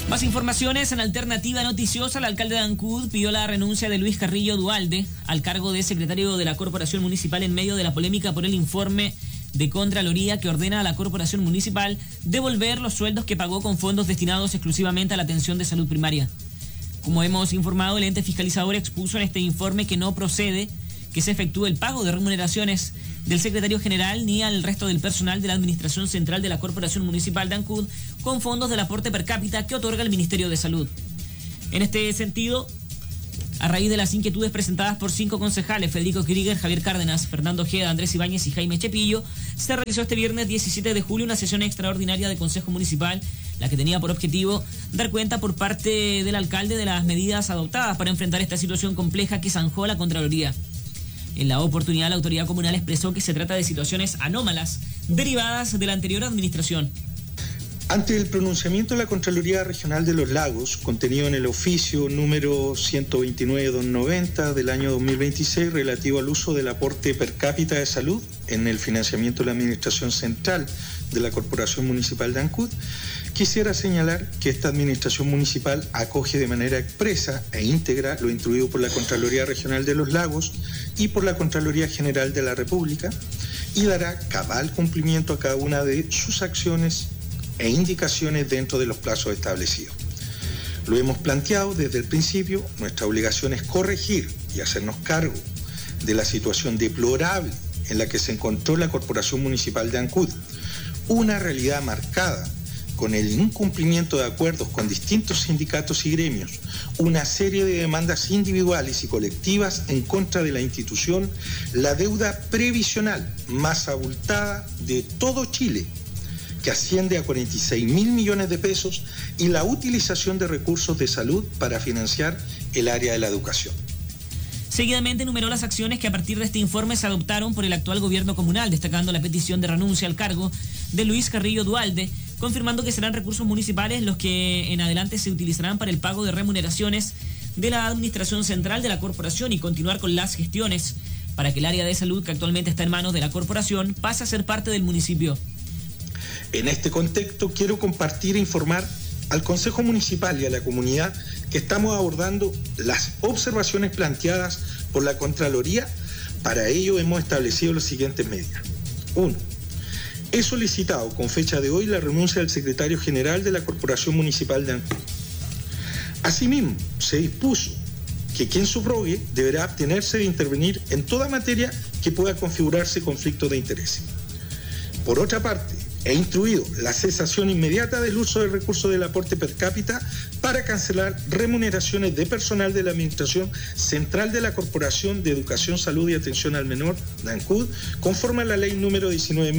Más informaciones en Alternativa Noticiosa. El alcalde de Ancud pidió la renuncia de Luis Carrillo Duhalde al cargo de secretario de la Corporación Municipal en medio de la polémica por el informe de Contraloría que ordena a la Corporación Municipal devolver los sueldos que pagó con fondos destinados exclusivamente a la atención de salud primaria. Como hemos informado, el ente fiscalizador expuso en este informe que no procede que se efectúe el pago de remuneraciones del secretario general ni al resto del personal de la Administración Central de la Corporación Municipal de Ancud con fondos del aporte per cápita que otorga el Ministerio de Salud. En este sentido, a raíz de las inquietudes presentadas por 5 concejales, Federico Krieger, Javier Cárdenas, Fernando Ojeda, Andrés Ibáñez y Jaime Chepillo, se realizó este viernes 17 de julio una sesión extraordinaria de Consejo Municipal, la que tenía por objetivo dar cuenta por parte del alcalde de las medidas adoptadas para enfrentar esta situación compleja que zanjó la Contraloría. En la oportunidad, la autoridad comunal expresó que se trata de situaciones anómalas derivadas de la anterior administración. Ante el pronunciamiento de la Contraloría Regional de los Lagos, contenido en el oficio número 129-290 del año 2026, relativo al uso del aporte per cápita de salud en el financiamiento de la Administración Central de la Corporación Municipal de Ancud, quisiera señalar que esta Administración Municipal acoge de manera expresa e íntegra lo instruido por la Contraloría Regional de los Lagos y por la Contraloría General de la República y dará cabal cumplimiento a cada una de sus acciones e indicaciones dentro de los plazos establecidos. Lo hemos planteado desde el principio, nuestra obligación es corregir y hacernos cargo de la situación deplorable en la que se encontró la Corporación Municipal de Ancud, una realidad marcada con el incumplimiento de acuerdos con distintos sindicatos y gremios, una serie de demandas individuales y colectivas en contra de la institución, la deuda previsional más abultada de todo Chile, que asciende a 46.000 millones de pesos, y la utilización de recursos de salud para financiar el área de la educación. Seguidamente enumeró las acciones que a partir de este informe se adoptaron por el actual gobierno comunal, destacando la petición de renuncia al cargo de Luis Carrillo Duhalde, confirmando que serán recursos municipales los que en adelante se utilizarán para el pago de remuneraciones de la Administración Central de la Corporación y continuar con las gestiones para que el área de salud, que actualmente está en manos de la Corporación, pase a ser parte del municipio. En este contexto quiero compartir e informar al Consejo Municipal y a la comunidad que estamos abordando las observaciones planteadas por la Contraloría. Para ello hemos establecido las siguientes medidas. 1. He solicitado con fecha de hoy la renuncia del secretario general de la Corporación Municipal de Ancud. Asimismo, se dispuso que quien subrogue deberá abstenerse de intervenir en toda materia que pueda configurarse conflicto de interés. Por otra parte, he instruido la cesación inmediata del uso del recurso del aporte per cápita para cancelar remuneraciones de personal de la Administración Central de la Corporación de Educación, Salud y Atención al Menor de Ancud, conforme a la ley número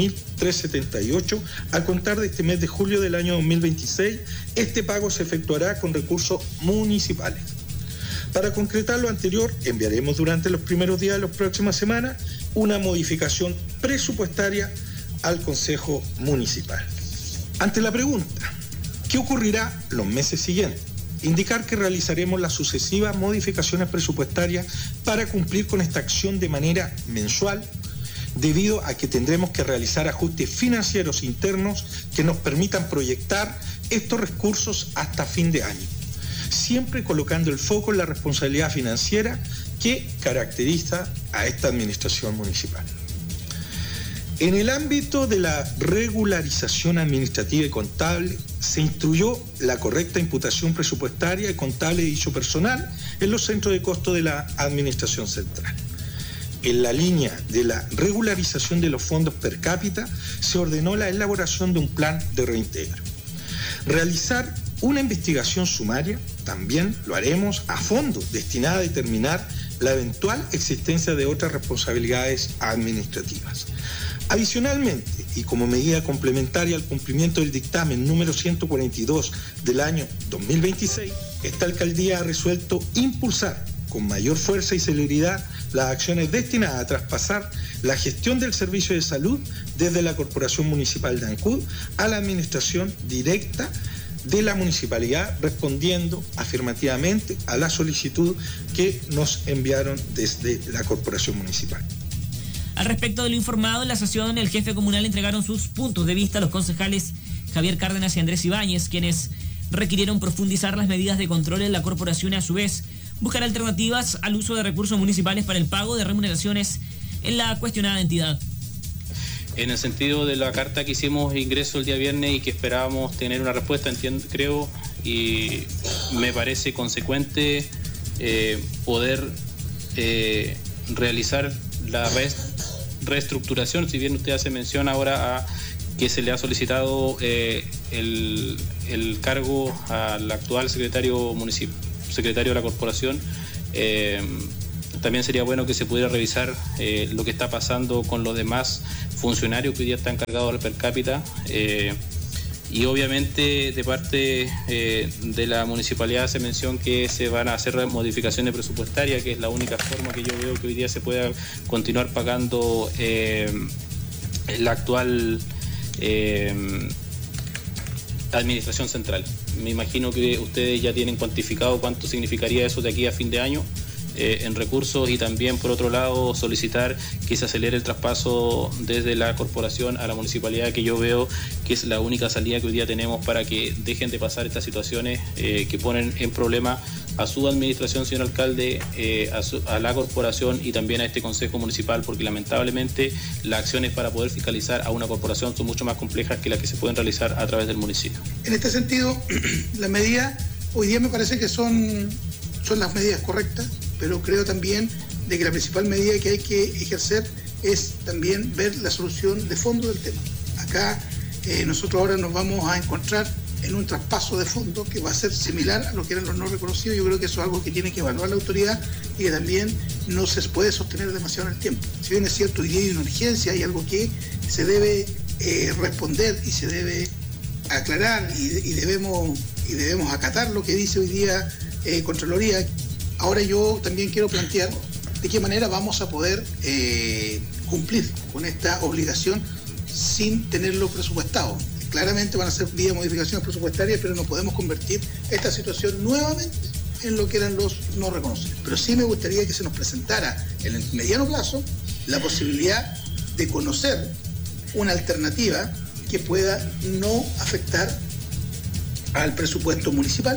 19.378, a contar de este mes de julio del año 2026. Este pago se efectuará con recursos municipales. Para concretar lo anterior, enviaremos durante los primeros días de las próximas semanas una modificación presupuestaria al Consejo Municipal. Ante la pregunta, ¿qué ocurrirá los meses siguientes? Indicar que realizaremos las sucesivas modificaciones presupuestarias para cumplir con esta acción de manera mensual, debido a que tendremos que realizar ajustes financieros internos que nos permitan proyectar estos recursos hasta fin de año, siempre colocando el foco en la responsabilidad financiera que caracteriza a esta administración municipal. En el ámbito de la regularización administrativa y contable, se instruyó la correcta imputación presupuestaria y contable de dicho personal en los centros de costo de la Administración Central. En la línea de la regularización de los fondos per cápita, se ordenó la elaboración de un plan de reintegro. Realizar una investigación sumaria, también lo haremos a fondo, destinada a determinar la eventual existencia de otras responsabilidades administrativas. Adicionalmente, y como medida complementaria al cumplimiento del dictamen número 142 del año 2026, esta alcaldía ha resuelto impulsar con mayor fuerza y celeridad las acciones destinadas a traspasar la gestión del servicio de salud desde la Corporación Municipal de Ancud a la administración directa de la municipalidad, respondiendo afirmativamente a la solicitud que nos enviaron desde la Corporación Municipal. Al respecto de lo informado, en la sesión el jefe comunal entregaron sus puntos de vista a los concejales Javier Cárdenas y Andrés Ibáñez, quienes requirieron profundizar las medidas de control en la corporación y a su vez buscar alternativas al uso de recursos municipales para el pago de remuneraciones en la cuestionada entidad. En el sentido de la carta que hicimos ingreso el día viernes y que esperábamos tener una respuesta, creo, y me parece consecuente poder realizar la reestructuración, si bien usted hace mención ahora a que se le ha solicitado el cargo al actual secretario de la corporación. También sería bueno que se pudiera revisar lo que está pasando con los demás funcionarios que hoy día están cargados al per cápita. Y obviamente de parte de la municipalidad se menciona que se van a hacer modificaciones presupuestarias, que es la única forma que yo veo que hoy día se pueda continuar pagando la actual administración central. Me imagino que ustedes ya tienen cuantificado cuánto significaría eso de aquí a fin de año en recursos, y también por otro lado solicitar que se acelere el traspaso desde la corporación a la municipalidad, que yo veo que es la única salida que hoy día tenemos para que dejen de pasar estas situaciones que ponen en problema a su administración, señor alcalde, a la corporación y también a este consejo municipal, porque lamentablemente las acciones para poder fiscalizar a una corporación son mucho más complejas que las que se pueden realizar a través del municipio. En este sentido, las medidas hoy día me parece que son las medidas correctas, pero creo también de que la principal medida que hay que ejercer es también ver la solución de fondo del tema. Acá nosotros ahora nos vamos a encontrar en un traspaso de fondos que va a ser similar a lo que eran los no reconocidos. Yo creo que eso es algo que tiene que evaluar la autoridad y que también no se puede sostener demasiado en el tiempo. Si bien es cierto, hoy día hay una urgencia, hay algo que se debe responder y se debe aclarar y debemos acatar lo que dice hoy día Contraloría. Ahora yo también quiero plantear de qué manera vamos a poder cumplir con esta obligación sin tenerlo presupuestado. Claramente van a ser vía modificaciones presupuestarias, pero no podemos convertir esta situación nuevamente en lo que eran los no reconocidos. Pero sí me gustaría que se nos presentara en el mediano plazo la posibilidad de conocer una alternativa que pueda no afectar al presupuesto municipal.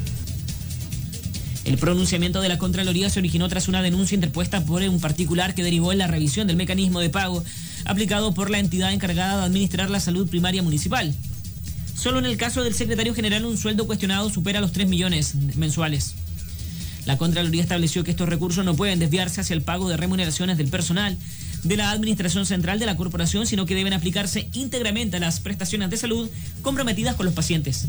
El pronunciamiento de la Contraloría se originó tras una denuncia interpuesta por un particular que derivó en la revisión del mecanismo de pago aplicado por la entidad encargada de administrar la salud primaria municipal. Solo en el caso del secretario general un sueldo cuestionado supera los 3 millones mensuales. La Contraloría estableció que estos recursos no pueden desviarse hacia el pago de remuneraciones del personal de la administración central de la corporación, sino que deben aplicarse íntegramente a las prestaciones de salud comprometidas con los pacientes.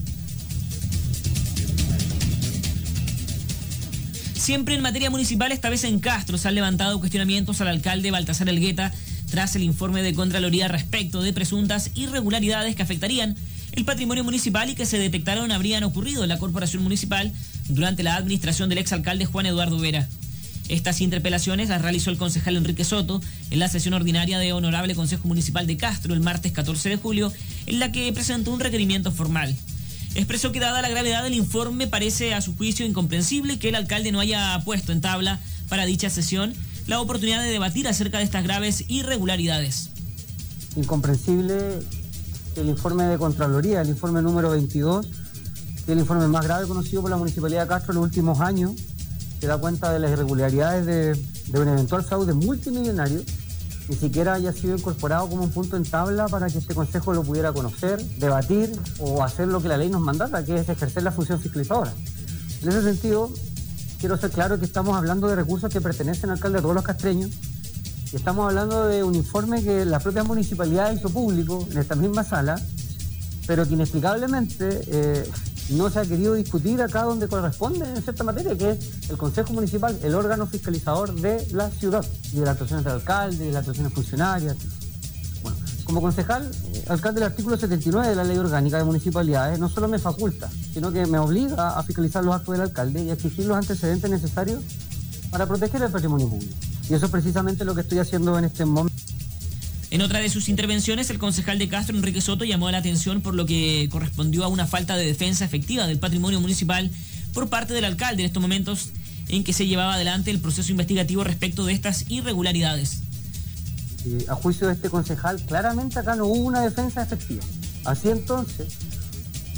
Siempre en materia municipal, esta vez en Castro, se han levantado cuestionamientos al alcalde Baltasar Elgueta tras el informe de Contraloría respecto de presuntas irregularidades que afectarían el patrimonio municipal y que se detectaron habrían ocurrido en la corporación municipal durante la administración del exalcalde Juan Eduardo Vera. Estas interpelaciones las realizó el concejal Enrique Soto en la sesión ordinaria de Honorable Consejo Municipal de Castro el martes 14 de julio, en la que presentó un requerimiento formal. Expresó que dada la gravedad del informe parece a su juicio incomprensible que el alcalde no haya puesto en tabla para dicha sesión la oportunidad de debatir acerca de estas graves irregularidades. Incomprensible que el informe de Contraloría, el informe número 22, que es el informe más grave conocido por la Municipalidad de Castro en los últimos años, que da cuenta de las irregularidades de un eventual fraude multimillonario, ni siquiera haya sido incorporado como un punto en tabla para que este consejo lo pudiera conocer, debatir o hacer lo que la ley nos mandata, que es ejercer la función fiscalizadora. En ese sentido, quiero ser claro que estamos hablando de recursos que pertenecen al alcalde de todos los castreños y estamos hablando de un informe que la propia municipalidad hizo público en esta misma sala, pero que inexplicablemente no se ha querido discutir acá donde corresponde en cierta materia, que es el Consejo Municipal, el órgano fiscalizador de la ciudad y de las actuaciones del alcalde, de las actuaciones funcionarias. Bueno, como concejal, alcalde del artículo 79 de la Ley Orgánica de Municipalidades no solo me faculta, sino que me obliga a fiscalizar los actos del alcalde y a exigir los antecedentes necesarios para proteger el patrimonio público. Y eso es precisamente lo que estoy haciendo en este momento. En otra de sus intervenciones, el concejal de Castro, Enrique Soto, llamó la atención por lo que correspondió a una falta de defensa efectiva del patrimonio municipal por parte del alcalde en estos momentos en que se llevaba adelante el proceso investigativo respecto de estas irregularidades. A juicio de este concejal, claramente acá no hubo una defensa efectiva. Así entonces,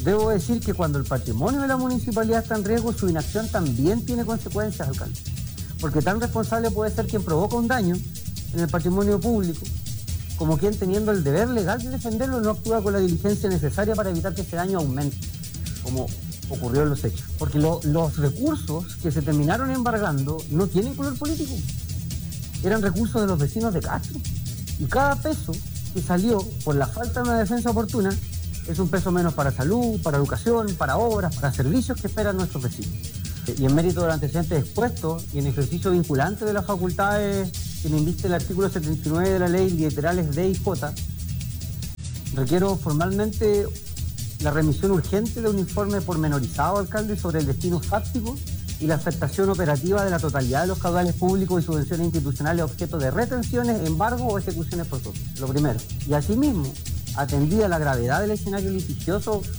Debo decir que cuando el patrimonio de la municipalidad está en riesgo, su inacción también tiene consecuencias, alcalde. Porque tan responsable puede ser quien provoca un daño en el patrimonio público, como quien, teniendo el deber legal de defenderlo, no actúa con la diligencia necesaria para evitar que ese daño aumente, como ocurrió en los hechos. Porque los recursos que se terminaron embargando no tienen color político. Eran recursos de los vecinos de Castro. Y cada peso que salió por la falta de una defensa oportuna es un peso menos para salud, para educación, para obras, para servicios que esperan nuestros vecinos. Y en mérito de los antecedentes expuestos y en ejercicio vinculante de las facultades que me inviste el artículo 79 de la ley literales D y J, requiero formalmente la remisión urgente de un informe pormenorizado, alcalde, sobre el destino fáctico y la afectación operativa de la totalidad de los caudales públicos y subvenciones institucionales objeto de retenciones, embargo o ejecuciones forzosos. Lo primero. Y asimismo, atendida la gravedad del escenario litigioso